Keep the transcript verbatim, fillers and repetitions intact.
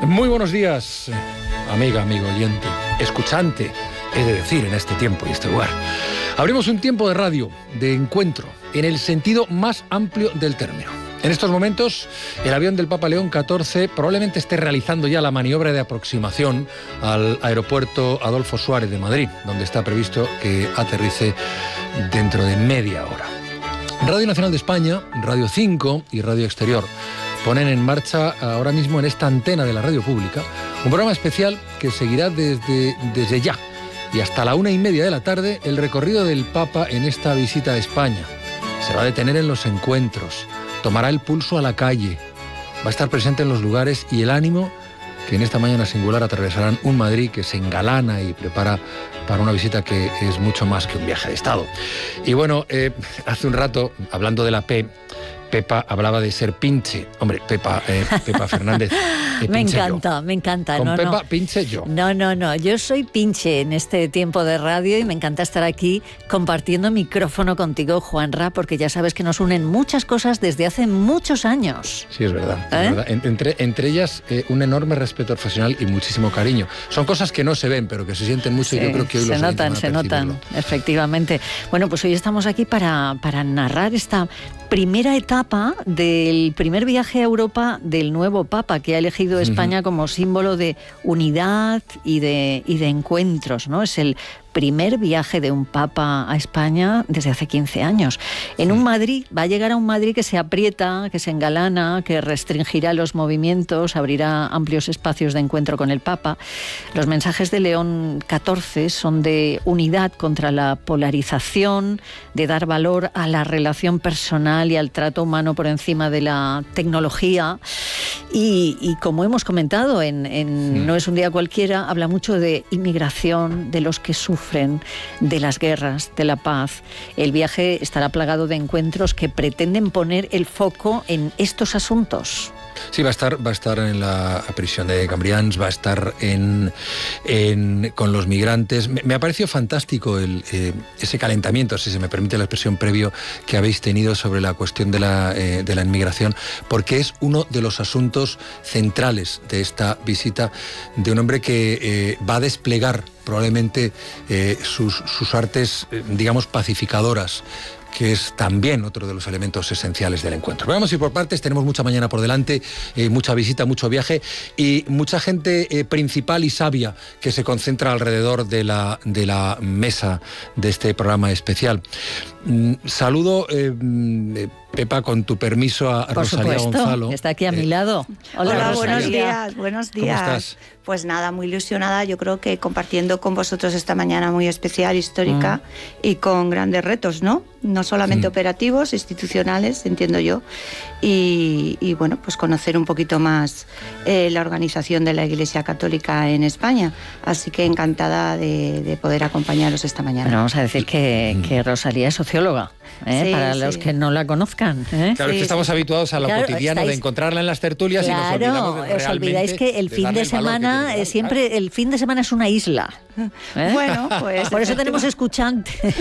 Muy buenos días, amiga, amigo oyente, escuchante, he de decir, en este tiempo y este lugar. Abrimos un tiempo de radio, de encuentro, en el sentido más amplio del término. En estos momentos, el avión del Papa León catorce probablemente esté realizando ya la maniobra de aproximación al aeropuerto Adolfo Suárez de Madrid, donde está previsto que aterrice dentro de media hora. Radio Nacional de España, Radio cinco y Radio Exterior ponen en marcha ahora mismo en esta antena de la radio pública un programa especial que seguirá desde, desde ya y hasta la una y media de la tarde el recorrido del Papa en esta visita a España. Se va a detener en los encuentros, tomará el pulso a la calle, va a estar presente en los lugares y el ánimo que en esta mañana singular atravesarán un Madrid que se engalana y prepara para una visita que es mucho más que un viaje de Estado. Y bueno, eh, hace un rato, hablando de la P, Pepa hablaba de ser pinche. Hombre, Pepa, eh, Pepa Fernández. Eh, me encanta, yo. me encanta. Con no, Pepa no. pinche yo. No, no, no. Yo soy pinche en este tiempo de radio y me encanta estar aquí compartiendo micrófono contigo, Juanra, porque ya sabes que nos unen muchas cosas desde hace muchos años. Sí, es verdad. ¿Eh? Es verdad. Entre, entre ellas, eh, un enorme respeto profesional y muchísimo cariño. Son cosas que no se ven, pero que se sienten mucho Sí, y yo creo que hoy se los notan, se notan, efectivamente. Bueno, pues hoy estamos aquí para, para narrar esta primera etapa del primer viaje a Europa del nuevo Papa, que ha elegido España uh-huh. como símbolo de unidad y de, y de encuentros, ¿no? Es el primer viaje de un Papa a España desde hace quince años. En un Madrid, va a llegar a un Madrid que se aprieta, que se engalana, que restringirá los movimientos, abrirá amplios espacios de encuentro con el Papa. Los mensajes de León catorce son de unidad contra la polarización, de dar valor a la relación personal y al trato humano por encima de la tecnología. Y, y como hemos comentado en, en sí. No es un día cualquiera, habla mucho de inmigración, de los que sufren, de las guerras, de la paz. El viaje estará plagado de encuentros que pretenden poner el foco en estos asuntos. Sí, va a estar, va a estar en la prisión de Cambrians, va a estar en, en, con los migrantes. Me, me ha parecido fantástico el, eh, ese calentamiento, si se me permite la expresión, previo que habéis tenido sobre la cuestión de la, eh, de la inmigración, porque es uno de los asuntos centrales de esta visita de un hombre que eh, va a desplegar probablemente eh, sus, sus artes, eh, digamos, pacificadoras, que es también otro de los elementos esenciales del encuentro. Pero vamos a ir por partes, tenemos mucha mañana por delante, eh, mucha visita, mucho viaje y mucha gente eh, principal y sabia que se concentra alrededor de la, de la mesa de este programa especial. Mm, saludo, eh, Pepa, con tu permiso, a por Rosalía supuesto, Gonzalo. Está aquí a eh, mi lado. Hola, Hola buenos días, buenos días. ¿Cómo estás? Pues nada, muy ilusionada, yo creo que compartiendo con vosotros esta mañana muy especial, histórica mm. y con grandes retos, ¿no? No solamente mm. operativos, institucionales, entiendo yo, y, y bueno, pues conocer un poquito más eh, la organización de la Iglesia Católica en España. Así que encantada de, de poder acompañaros esta mañana. Bueno, vamos a decir que, que Rosalía es socióloga, ¿eh? Sí, para sí. los que no la conozcan. ¿eh? Claro, sí, es que estamos sí. habituados a lo claro, cotidiano estáis... de encontrarla en las tertulias claro, y nos olvidamos de, os olvidáis que el de fin de semana tiene, siempre, el fin de semana es una isla. ¿eh? Bueno, pues por eso tenemos escuchantes.